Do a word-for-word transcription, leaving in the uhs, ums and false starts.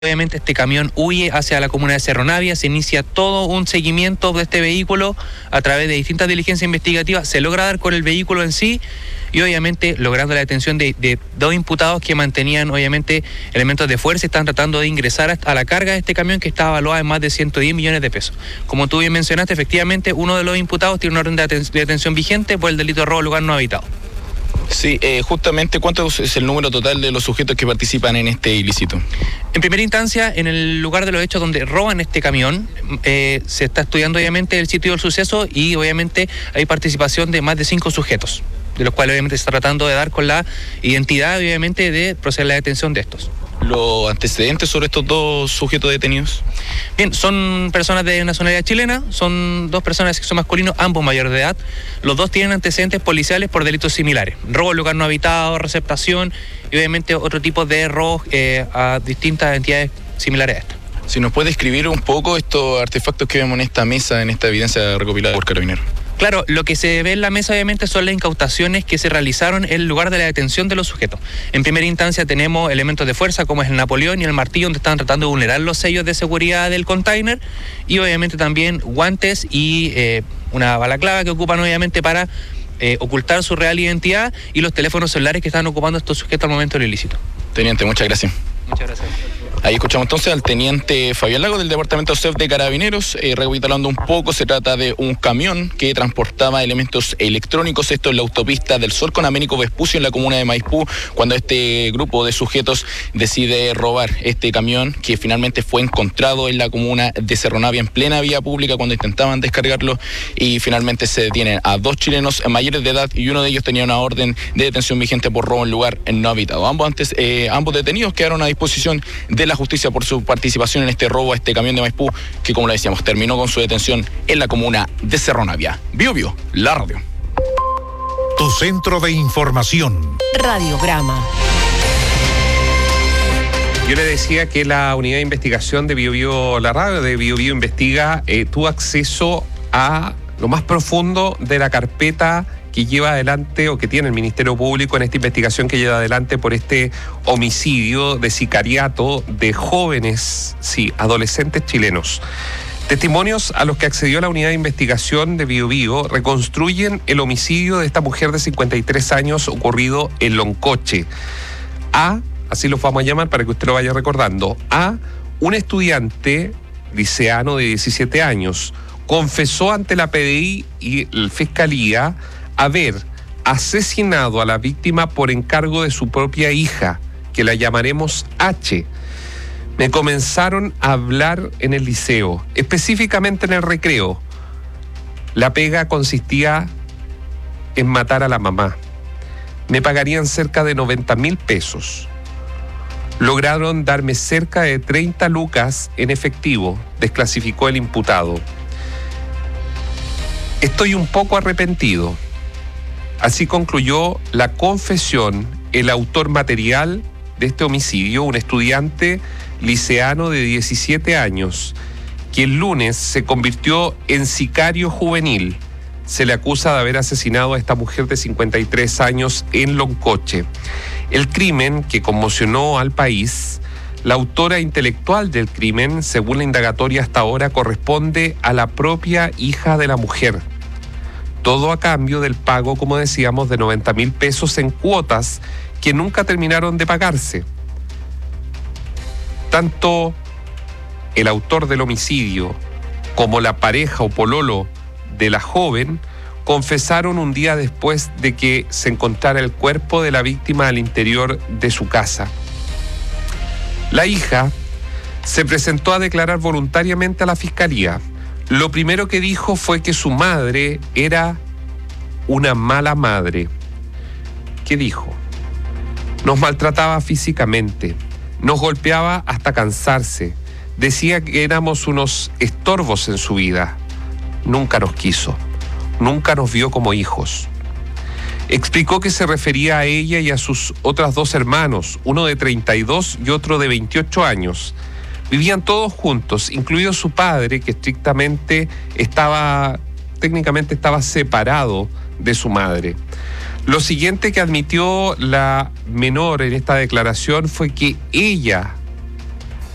Obviamente este camión huye hacia la comuna de Cerro Navia, se inicia todo un seguimiento de este vehículo a través de distintas diligencias investigativas, se logra dar con el vehículo en sí y obviamente logrando la detención de, de dos imputados que mantenían obviamente elementos de fuerza y están tratando de ingresar a la carga de este camión que está evaluada en más de ciento diez millones de pesos. Como tú bien mencionaste, efectivamente uno de los imputados tiene una orden de, aten- de detención vigente por el delito de robo a lugar no habitado. Sí, eh, justamente, ¿cuánto es el número total de los sujetos que participan en este ilícito? En primera instancia, en el lugar de los hechos donde roban este camión, eh, se está estudiando obviamente el sitio del suceso y obviamente hay participación de más de cinco sujetos, de los cuales obviamente se está tratando de dar con la identidad obviamente de proceder a la detención de estos. ¿Los antecedentes sobre estos dos sujetos detenidos? Bien, son personas de nacionalidad chilena, son dos personas de sexo masculino, ambos mayores de edad. Los dos tienen antecedentes policiales por delitos similares: robo en lugar no habitado, receptación y obviamente otro tipo de robos eh, a distintas entidades similares a esta. Si nos puede describir un poco estos artefactos que vemos en esta mesa, en esta evidencia recopilada por Carabineros. Claro, lo que se ve en la mesa obviamente son las incautaciones que se realizaron en el lugar de la detención de los sujetos. En primera instancia tenemos elementos de fuerza como es el Napoleón y el martillo, donde estaban tratando de vulnerar los sellos de seguridad del container, y obviamente también guantes y eh, una balaclava que ocupan obviamente para eh, ocultar su real identidad, y los teléfonos celulares que estaban ocupando estos sujetos al momento del ilícito. Teniente, muchas gracias. Muchas gracias. Ahí escuchamos entonces al teniente Fabián Lago del Departamento C E F de Carabineros. Eh, recapitulando un poco, se trata de un camión que transportaba elementos electrónicos, esto en la autopista del Sol con Américo Vespucio en la comuna de Maipú, cuando este grupo de sujetos decide robar este camión, que finalmente fue encontrado en la comuna de Cerro Navia en plena vía pública cuando intentaban descargarlo, y finalmente se detienen a dos chilenos mayores de edad y uno de ellos tenía una orden de detención vigente por robo en lugar no habitado. Ambos, antes, eh, ambos detenidos quedaron a disposición de la justicia por su participación en este robo a este camión de Maipú, que, como le decíamos, terminó con su detención en la comuna de Cerro Navia. Bio Bio, la radio. Tu centro de información. Radiograma. Yo le decía que la unidad de investigación de Bio Bio, la radio de Bio Bio Investiga, eh, tuvo acceso a lo más profundo de la carpeta que lleva adelante o que tiene el Ministerio Público en esta investigación que lleva adelante por este homicidio de sicariato de jóvenes, sí, adolescentes chilenos. Testimonios a los que accedió la unidad de investigación de Bio Bio reconstruyen el homicidio de esta mujer de cincuenta y tres años ocurrido en Loncoche. A, así los vamos a llamar para que usted lo vaya recordando, a un estudiante liceano de diecisiete años confesó ante la P D I y la Fiscalía haber asesinado a la víctima por encargo de su propia hija, que la llamaremos H. Me comenzaron a hablar en el liceo, específicamente en el recreo. La pega consistía en matar a la mamá. Me pagarían cerca de noventa mil pesos. Lograron darme cerca de treinta lucas en efectivo, desclasificó el imputado. Estoy un poco arrepentido. Así concluyó la confesión el autor material de este homicidio, un estudiante liceano de diecisiete años, que el lunes se convirtió en sicario juvenil. Se le acusa de haber asesinado a esta mujer de cincuenta y tres años en Loncoche. El crimen que conmocionó al país, la autora intelectual del crimen, según la indagatoria hasta ahora, corresponde a la propia hija de la mujer. Todo a cambio del pago, como decíamos, de noventa mil pesos en cuotas que nunca terminaron de pagarse. Tanto el autor del homicidio como la pareja o pololo de la joven confesaron un día después de que se encontrara el cuerpo de la víctima al interior de su casa. La hija se presentó a declarar voluntariamente a la fiscalía. Lo primero que dijo fue que su madre era una mala madre. ¿Qué dijo? Nos maltrataba físicamente, nos golpeaba hasta cansarse, decía que éramos unos estorbos en su vida. Nunca nos quiso, nunca nos vio como hijos. Explicó que se refería a ella y a sus otros dos hermanos, uno de treinta y dos y otro de veintiocho años. Vivían todos juntos, incluido su padre, que estrictamente estaba, técnicamente estaba separado de su madre. Lo siguiente que admitió la menor en esta declaración fue que ella